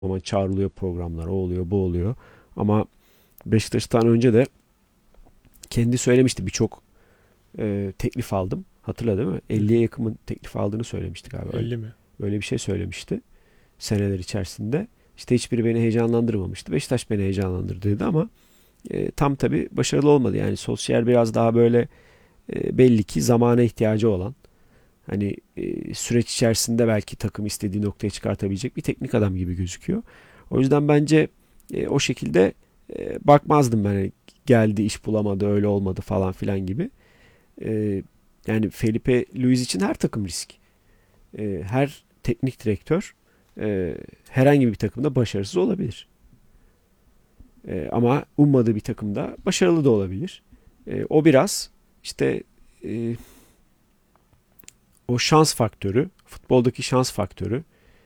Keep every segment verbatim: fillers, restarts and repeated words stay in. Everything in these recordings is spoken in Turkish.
zaman çağrılıyor programlar, o oluyor, bu oluyor. Ama Beşiktaş'tan önce de kendi söylemişti, birçok e, teklif aldım. Hatırla değil mi? Hı elliye hı. yakın teklif aldığını söylemişti galiba. Öyle, elli mi? öyle bir şey söylemişti seneler içerisinde. İşte hiçbiri beni heyecanlandırmamıştı. Beşiktaş beni heyecanlandırdı dedi ama e, tam tabii başarılı olmadı. Yani Solskjaer biraz daha böyle e, belli ki zamana ihtiyacı olan, hani e, süreç içerisinde belki takım istediği noktaya çıkartabilecek bir teknik adam gibi gözüküyor. O yüzden bence e, o şekilde e, bakmazdım ben. Hani geldi iş bulamadı, öyle olmadı falan filan gibi. E, Yani Felipe Luis için her takım risk. E, her teknik direktör e, herhangi bir takımda başarısız olabilir. E, ama ummadığı bir takımda başarılı da olabilir. E, o biraz işte e, o şans faktörü, futboldaki şans faktörü,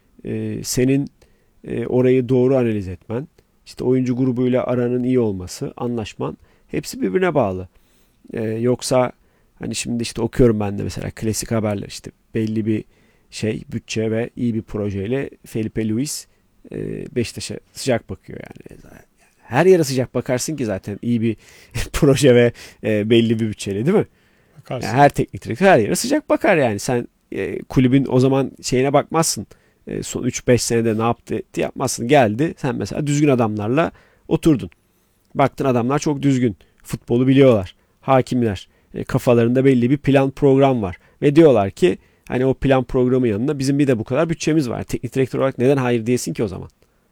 e, senin e, orayı doğru analiz etmen, işte oyuncu grubuyla aranın iyi olması, anlaşman, hepsi birbirine bağlı. E, yoksa hani şimdi işte okuyorum ben de mesela klasik haberler, işte belli bir şey, bütçe ve iyi bir projeyle Felipe Luis e, Beşiktaş'a sıcak bakıyor yani. Her yere sıcak bakarsın ki zaten iyi bir proje ve e, belli bir bütçeyle, değil mi? Yani Bakarsın. her teknik direktör her yere sıcak bakar yani. Sen e, kulübün o zaman şeyine bakmazsın. E, son üç beş senede ne yaptı diye yapmazsın. Geldi, sen mesela düzgün adamlarla oturdun. Baktın adamlar çok düzgün. Futbolu biliyorlar. Hakimler. E, kafalarında belli bir plan program var. Ve diyorlar ki hani o plan programı yanında bizim bir de bu kadar bütçemiz var. Teknik direktör olarak neden hayır diyesin ki o zaman?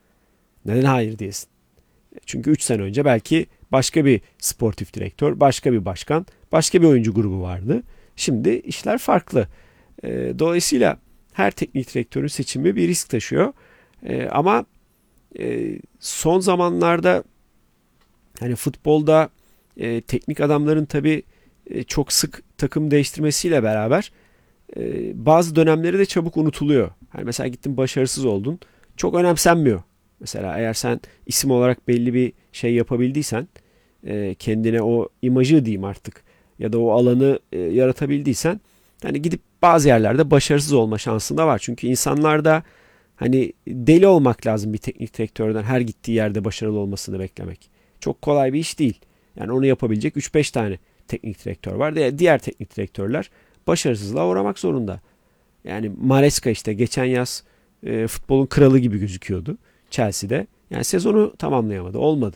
Neden hayır diyesin? Çünkü üç sene önce belki başka bir sportif direktör, başka bir başkan, başka bir oyuncu grubu vardı. Şimdi işler farklı. E, dolayısıyla her teknik direktörün seçimi bir risk taşıyor. E, ama e, son zamanlarda hani futbolda e, teknik adamların tabii e, çok sık takım değiştirmesiyle beraber e, bazı dönemleri de çabuk unutuluyor. Hani mesela gittin başarısız oldun. Çok önemsenmiyor. Mesela eğer sen isim olarak belli bir şey yapabildiysen, e, kendine o imajı diyeyim artık ya da o alanı e, yaratabildiysen, hani gidip bazı yerlerde başarısız olma şansın da var. Çünkü insanlarda hani deli olmak lazım bir teknik direktörden her gittiği yerde başarılı olmasını beklemek. Çok kolay bir iş değil. Yani onu yapabilecek üç beş tane teknik direktör var. Diğer teknik direktörler başarısızlığa uğramak zorunda. Yani Maresca işte geçen yaz e, futbolun kralı gibi gözüküyordu Chelsea'de. Yani sezonu tamamlayamadı. Olmadı.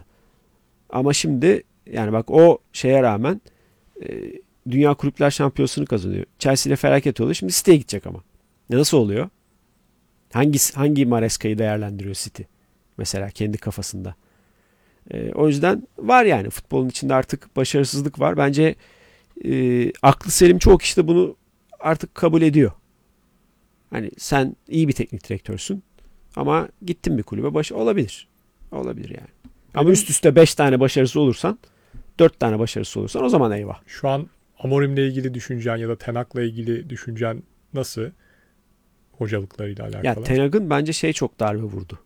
Ama şimdi yani bak, o şeye rağmen e, Dünya Kulüpler Şampiyonası'nı kazanıyor. Chelsea ile felaket oluyor. Şimdi City'ye gidecek ama. Ya nasıl oluyor? Hangi hangi Maresca'yı değerlendiriyor City? Mesela kendi kafasında. E, o yüzden var yani futbolun içinde artık başarısızlık var. Bence e, aklı selim çoğu kişi de bunu artık kabul ediyor. Hani sen iyi bir teknik direktörsün ama gittin bir kulübe, baş olabilir. Olabilir yani. Ama Benim üst üste beş tane başarısı olursan, dört tane başarısı olursan o zaman eyvah. şu an Amorim'le ilgili düşüncen ya da Tenak'la ilgili düşüncen nasıl? Hocalıklarıyla Ya alakalı. Ten Hag'ın bence şey çok darbe vurdu.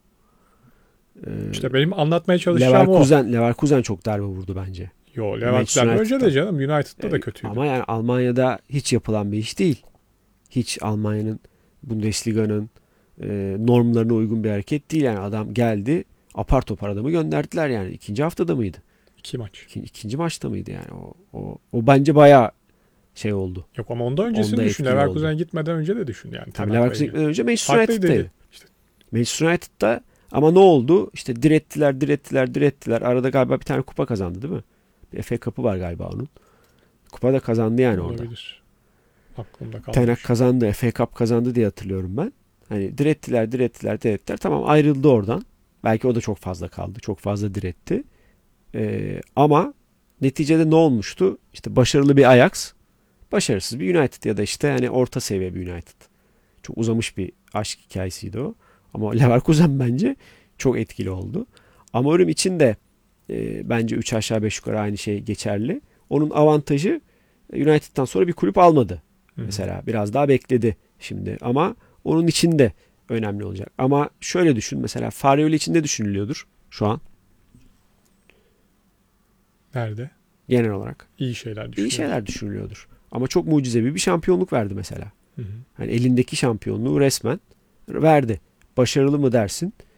Ee, İşte benim anlatmaya çalışacağım o. Leverkusen, Leverkusen çok darbe vurdu bence. Yo, Manchester Leverkusen önce de United'da. canım United'da da Ee, kötüydü. ama yani Almanya'da hiç yapılan bir iş değil. Hiç Almanya'nın, Bundesliga'nın e, normlarına uygun bir hareket değil. Yani adam geldi, apar topar adamı gönderdiler yani. İkinci haftada mıydı? İki maç. İkinci, ikinci maçta mıydı yani? O, o, o bence bayağı şey oldu. Yok ama ondan öncesini Onda düşün. etkili oldu. Leverkusen gitmeden önce de düşün yani Tabii Tenak'la Leverkusen ilgili. gitmeden önce Manchester Farklıydı. United'taydı. İşte Manchester United'da ama ne oldu? İşte direttiler, direttiler, direttiler. Arada galiba bir tane kupa kazandı değil mi? Bir F A Cup'ı var galiba onun. Kupa da kazandı yani orada. olabilir. Aklımda Tenak kalmamış. kazandı, F A Cup kazandı diye hatırlıyorum ben. Hani direttiler, direttiler, direttiler. Tamam, ayrıldı oradan. Belki o da çok fazla kaldı. Çok fazla diretti. Ee, ama neticede ne olmuştu? İşte başarılı bir Ajax, başarısız bir United ya da işte hani orta seviye bir United. Çok uzamış bir aşk hikayesiydi o. Ama Leverkusen bence çok etkili oldu. Amorim için de e, bence üç aşağı beş yukarı aynı şey geçerli. Onun avantajı, United'dan sonra bir kulüp almadı. Hı hı. Mesela biraz daha bekledi şimdi. Ama onun için de önemli olacak. Ama şöyle düşün, mesela Farioli için de düşünülüyordur şu an Nerede? genel olarak. İyi şeyler İyi düşünüyordur. şeyler düşünülüyordur. Ama çok mucizevi bir şampiyonluk verdi mesela. Hı hı. Hani elindeki şampiyonluğu resmen verdi. Başarılı mı dersin?